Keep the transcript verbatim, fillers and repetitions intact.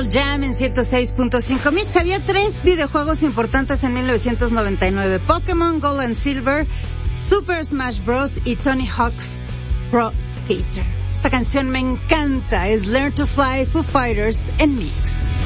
Jam en ciento seis punto cinco Mix. Había tres videojuegos importantes en mil novecientos noventa y nueve. Pokémon Gold and Silver, Super Smash Bros. Y Tony Hawk's Pro Skater. Esta canción me encanta. Es Learn to Fly, Foo Fighters en Mix.